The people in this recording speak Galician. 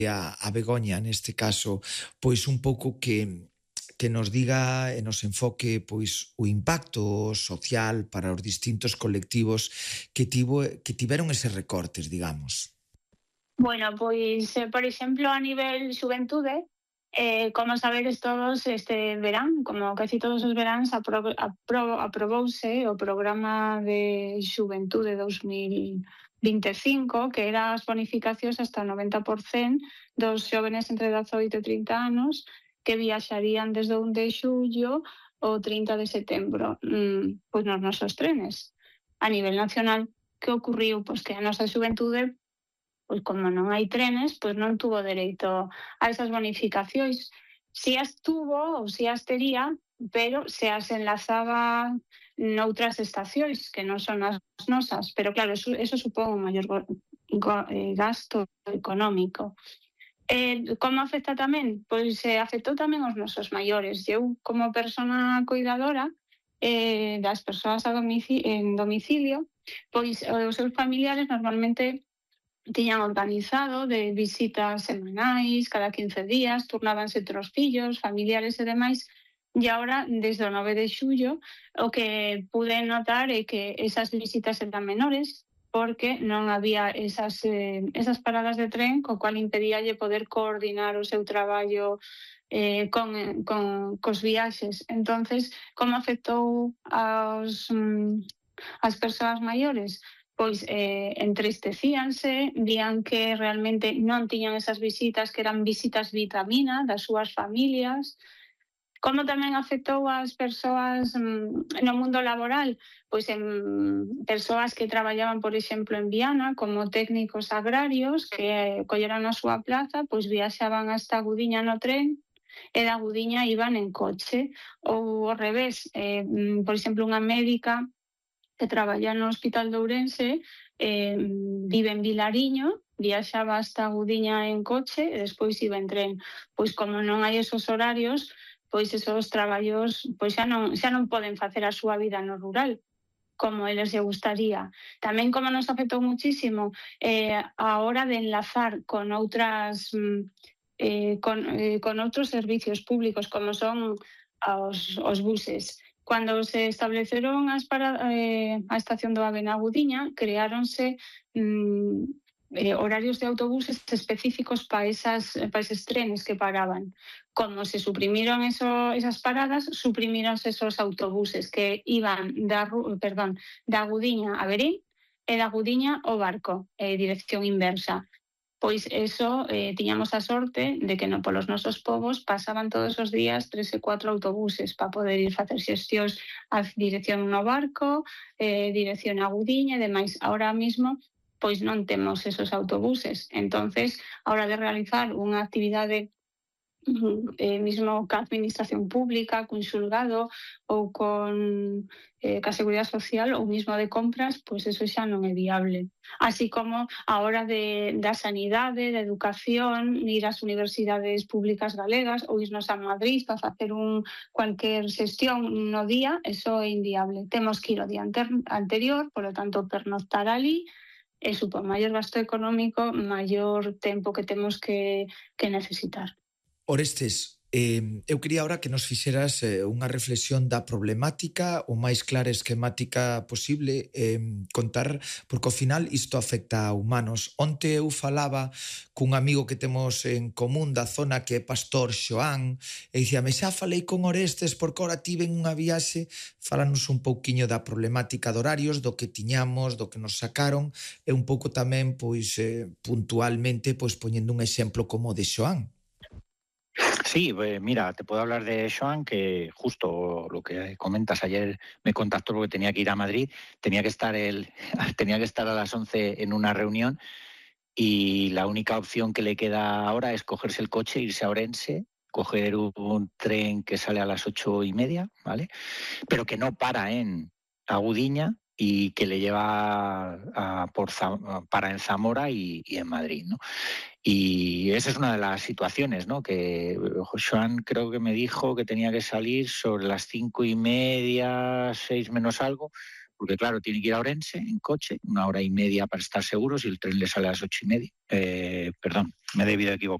a Begoña, neste caso, pois un pouco que nos diga e nos enfoque pois o impacto social para os distintos colectivos que tiveron eses recortes, digamos. Bueno, pois, por exemplo, a nivel xuventude, como sabedes todos, este verán, como casi todos os veráns, aprobouse o programa de Xuventude 2025, que era as bonificacións hasta o 90% dos xóvenes entre 18 e 30 anos que viaxarían desde o 1 de xullo ao 30 de setembro, pois nos nosos trenes. A nivel nacional, que ocorriu? Pois que a nosa xuventude, pois como non hai trenes, pois non tuvo dereito a esas bonificacións. Si as tuvo ou si as tería, pero se as enlazaba noutras estacións que non son as nosas. Pero claro, eso supón un maior gasto económico. Como afecta tamén? Pois afectou tamén aos nosos maiores. Eu, como persona cuidadora das persoas en domicilio, pois os seus familiares normalmente tiñan organizado de visitas semanais, cada 15 días, turnábanse entre os fillos, familiares e demais, e agora, desde o 9 de xullo, o que pude notar é que esas visitas eran menores, porque non había esas paradas de tren, co cual impedíalle poder coordinar o seu traballo cos viaxes. Entonces, como afectou as persoas maiores? Pois entristecíanse, vían que realmente non tiñan esas visitas, que eran visitas vitamina das súas familias. Como tamén afectou as persoas no mundo laboral? Pois en persoas que traballaban, por exemplo, en Viana, como técnicos agrarios, que colleran a súa plaza, pois viaxaban hasta Gudiña no tren, e da Gudiña iban en coche. Ou ao revés, por exemplo, unha médica que traballa no Hospital de Ourense, vive en Vilariño, viaxaba hasta Gudiña en coche e despois iba en tren. Pois como non hai esos horarios, pois esos traballos pois xa non poden facer a súa vida no rural como eles lle gustaría. Tamén como nos afectou muchísimo a hora de enlazar con outras con outros servicios públicos como son os buses. Cando se estableceron a estación do AVE na Gudiña, creáronse horarios de autobuses específicos para eses trenes que paraban. Como se suprimiron esas paradas, suprimíronse esos autobuses que iban da Gudiña a Verín e da Gudiña ao Barco, dirección inversa. Pois eso, tiñamos a sorte de que polos nosos povos pasaban todos os días 3 e 4 autobuses para poder ir facer xestións a dirección no Barco, dirección a Gudiña e demais. Ahora mismo, pois non temos esos autobuses. Entonces, a hora de realizar unha actividade mismo ca administración pública, cun xulgado ou con ca Seguridade Social ou mismo de compras, pois eso xa non é viable. Así como a hora da sanidade, da educación, ir ás universidades públicas galegas ou irnos a Madrid para facer cualquier xestión no día, eso é inviable. Temos que ir o día anterior, por lo tanto, pernoctar ali, e supón maior gasto económico, maior tempo que temos que necesitar. Orestes, eu quería ahora que nos fixeras unha reflexión da problemática o máis clara e esquemática posible, contar, porque ao final isto afecta a humanos. Onte eu falaba cun amigo que temos en común da zona que é Pastor Xoán e dicíame, xa falei con Orestes porque ora tiven unha viaxe, falanos un pouquiño da problemática de horarios, do que tiñamos, do que nos sacaron e un pouco tamén, pois, puntualmente, pois poñendo un exemplo como o de Xoán. Sí, mira, te puedo hablar de Xoán, que justo lo que comentas, ayer me contactó porque tenía que ir a Madrid, tenía que estar a las 11 en una reunión y la única opción que le queda ahora es cogerse el coche, irse a Orense, coger un tren que sale a las 8:30, ¿vale? Pero que no para en Agudiña y que le lleva para en Zamora y en Madrid, ¿no? Y esa es una de las situaciones, ¿no? Que Xoán creo que me dijo que tenía que salir sobre las 5:30, 6 menos algo, porque claro, tiene que ir a Orense en coche, 1 hora y media para estar seguros, y el tren le sale a las 8:30. Perdón, me he debido equivocar.